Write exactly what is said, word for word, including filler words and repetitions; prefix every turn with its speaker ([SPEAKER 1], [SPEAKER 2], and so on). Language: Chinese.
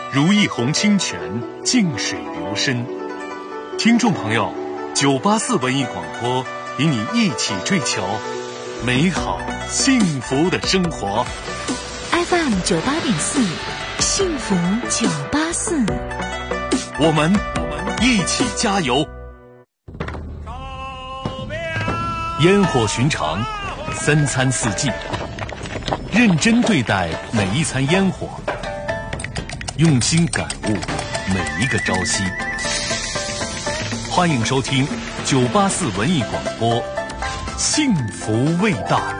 [SPEAKER 1] 如一泓清泉，静水流深。听众朋友，九八四文艺广播与你一起追求美好幸福的生活。
[SPEAKER 2] F M 九八点四，幸福九八四，
[SPEAKER 1] 我们一起加油。烟火寻常，三餐四季，认真对待每一餐烟火，用心感悟每一个朝夕。欢迎收听九八四文艺广播，幸福味道。